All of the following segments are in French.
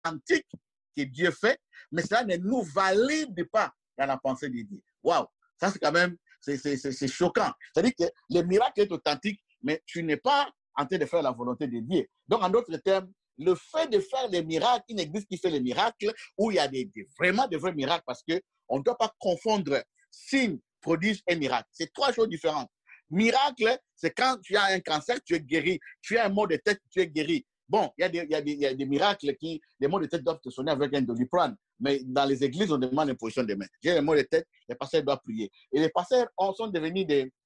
authentique que Dieu fait, mais cela ne nous valide pas dans la pensée de Dieu. Waouh, ça c'est quand même, c'est choquant. C'est-à-dire que le miracle est authentique, mais tu n'es pas en train de faire la volonté de Dieu. Donc, en d'autres termes, le fait de faire des miracles, une église qui fait les miracles, où il y a vraiment de vrais miracles, parce qu'on ne doit pas confondre signe, prodige et miracle. C'est trois choses différentes. Miracle, c'est quand tu as un cancer, tu es guéri. Tu as un mot de tête, tu es guéri. Bon, il y a des miracles qui, les mots de tête doivent te sonner avec un Doliprane. Mais dans les églises, on demande une position de main. J'ai les mots de tête, les pasteurs doivent prier. Et les pasteurs sont devenus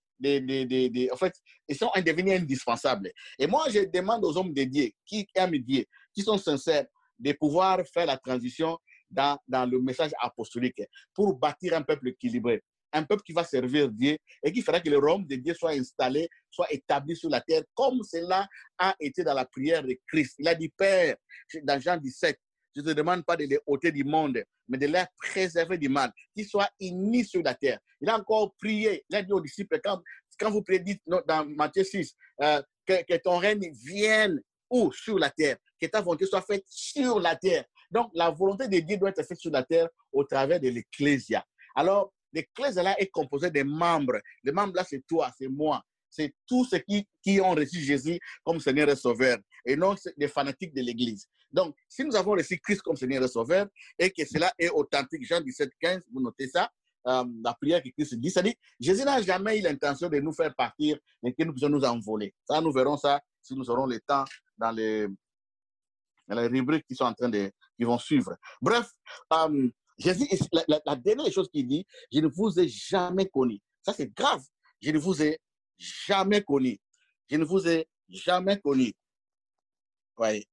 en fait, ils sont devenus indispensables. Et moi, je demande aux hommes de Dieu, qui aiment Dieu, qui sont sincères, de pouvoir faire la transition dans le message apostolique pour bâtir un peuple équilibré. Un peuple qui va servir Dieu et qui fera que le royaume de Dieu soit installé, soit établi sur la terre, comme cela a été dans la prière de Christ. Il a dit, Père, dans Jean 17, je ne te demande pas de les ôter du monde, mais de les préserver du mal, qu'ils soient unis sur la terre. Il a encore prié, il a dit aux disciples, quand vous priez, dites dans Matthieu 6, que ton règne vienne où? Sur la terre, que ta volonté soit faite sur la terre. Donc, la volonté de Dieu doit être faite sur la terre au travers de l'ecclésia. Alors, l'Église là est composée des membres. Les membres là, c'est toi, c'est moi. C'est tous ceux qui ont reçu Jésus comme Seigneur et Sauveur et non des fanatiques de l'Église. Donc, si nous avons reçu Christ comme Seigneur et Sauveur et que cela est authentique, Jean 17, 15, vous notez ça, la prière que Christ dit, c'est-à-dire Jésus n'a jamais eu l'intention de nous faire partir et que nous puissions nous envoler. Ça, nous verrons ça si nous aurons le temps dans les rubriques qui vont suivre. Bref, Jésus, la dernière chose qu'il dit, je ne vous ai jamais connu. Ça, c'est grave. Je ne vous ai jamais connu. Je ne vous ai jamais connu. Oui.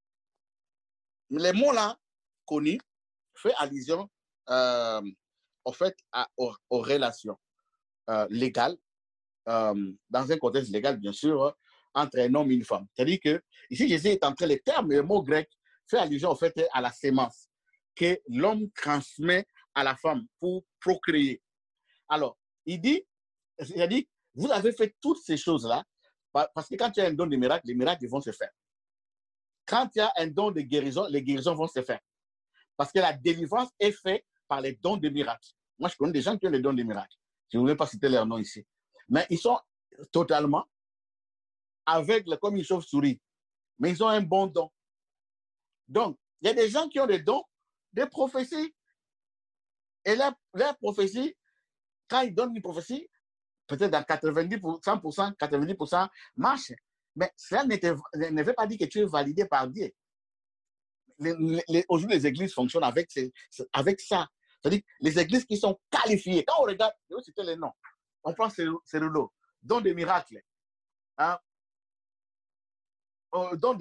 Les mots-là, connu, fait allusion, en fait, aux relations légales, dans un contexte légal, bien sûr, entre un homme et une femme. C'est-à-dire que, ici, Jésus est en train, le mot grec fait allusion, en fait, à la sémence que l'homme transmet à la femme pour procréer. Alors, il dit, vous avez fait toutes ces choses-là, parce que quand il y a un don de miracle, les miracles vont se faire. Quand il y a un don de guérison, les guérisons vont se faire. Parce que la délivrance est faite par les dons de miracles. Moi, je connais des gens qui ont les dons de miracles. Je ne voulais pas citer leur nom ici. Mais ils sont totalement aveugles comme une chauve-souris. Mais ils ont un bon don. Donc, il y a des gens qui ont des dons de prophéties. Et leur prophétie, quand ils donnent une prophétie, peut-être dans 90%, 100%, 90% marche. Mais cela ne veut pas dire que tu es validé par Dieu. Aujourd'hui, les églises fonctionnent avec ça. C'est-à-dire les églises qui sont qualifiées. Quand on regarde, je vais citer les noms. On prend Cérulo, don des miracles. Hein? Don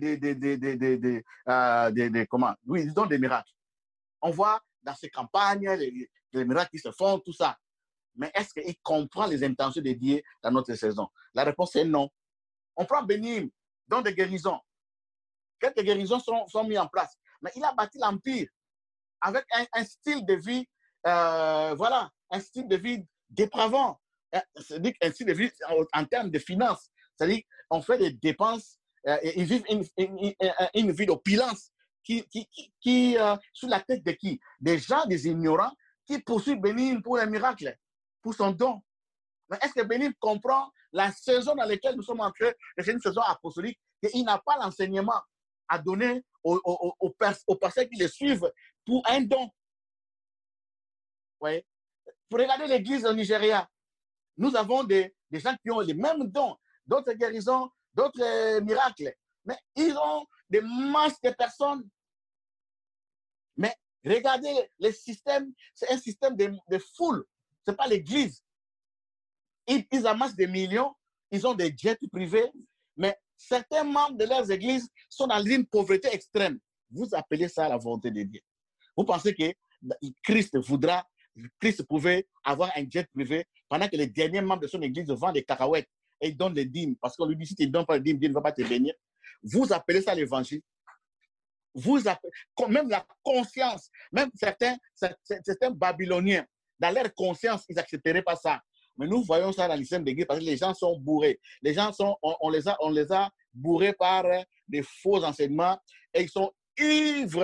comment? Oui, don des miracles. On voit dans ces campagnes les miracles qui se font, tout ça. Mais est-ce qu'il comprend les intentions de Dieu dans notre saison? La réponse est non. On prend Bénim, don de guérison. Quelques guérisons sont mises en place. Mais il a bâti l'empire avec un style de vie, voilà, un style de vie dépravant. C'est-à-dire un style de vie en termes de finances. C'est-à-dire qu'on fait des dépenses et ils vivent une vie d'opulence qui sur la tête de qui? Des gens, des ignorants qui poursuivent Bénin pour un miracle, pour son don. Mais est-ce que Bénin comprend la saison dans laquelle nous sommes entrés? C'est une saison apostolique et il n'a pas l'enseignement à donner aux pasteurs qui le suivent pour un don. Ouais. Pour regarder l'église au Nigeria, nous avons des gens qui ont les mêmes dons, d'autres guérisons, d'autres miracles. Mais ils ont des masses de personnes. Mais regardez le système, c'est un système de foule. Ce n'est pas l'église. Ils amassent des millions, ils ont des jets privés, mais certains membres de leurs églises sont dans une pauvreté extrême. Vous appelez ça la volonté de Dieu. Vous pensez que Christ pouvait avoir un jet privé pendant que les derniers membres de son église vendent des cacahuètes et ils donnent des dîmes parce qu'on lui dit si tu ne donnes pas les dîmes, Dieu ne va pas te bénir. Vous appelez ça l'évangile. Vous appelez, même la conscience, même certains Babyloniens, dans leur conscience, ils n'accepteraient pas ça. Mais nous voyons ça dans le système d'église parce que les gens sont bourrés. Les gens on les a bourrés par des faux enseignements et ils sont ivre